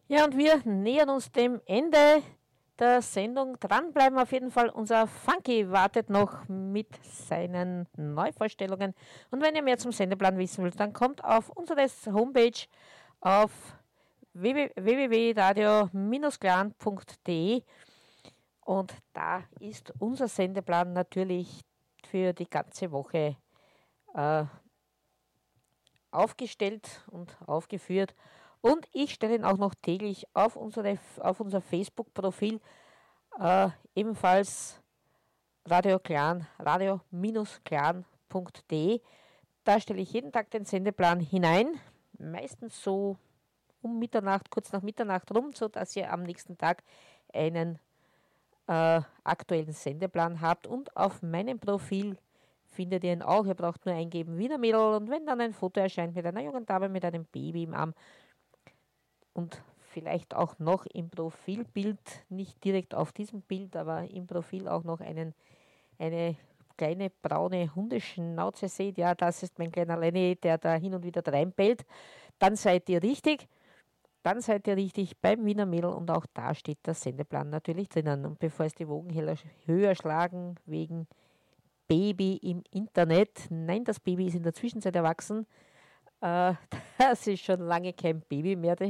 Ja, und wir nähern uns dem Ende der Sendung. Dranbleiben auf jeden Fall. Unser Funky wartet noch mit seinen Neuvorstellungen. Und wenn ihr mehr zum Sendeplan wissen wollt, dann kommt auf unsere Homepage auf www.radio-clan.de und da ist unser Sendeplan natürlich für die ganze Woche äh, aufgestellt und aufgeführt. Und ich stelle ihn auch noch täglich auf unser Facebook-Profil, ebenfalls Radio Clan, radio-clan.de. Da stelle ich jeden Tag den Sendeplan hinein, meistens so um Mitternacht, kurz nach Mitternacht rum, sodass ihr am nächsten Tag einen aktuellen Sendeplan habt. Und auf meinem Profil findet ihr ihn auch. Ihr braucht nur eingeben Wiener Mädel und wenn dann ein Foto erscheint mit einer jungen Dame mit einem Baby im Arm und vielleicht auch noch im Profilbild, nicht direkt auf diesem Bild, aber im Profil auch noch eine kleine braune Hundeschnauze seht, ja, das ist mein kleiner Lenny, der da hin und wieder reinbellt, dann seid ihr richtig. Dann seid ihr richtig beim Wiener Mädel und auch da steht der Sendeplan natürlich drinnen. Und bevor es die Wogen höher schlagen wegen Baby im Internet, nein, das Baby ist in der Zwischenzeit erwachsen, das ist schon lange kein Baby mehr.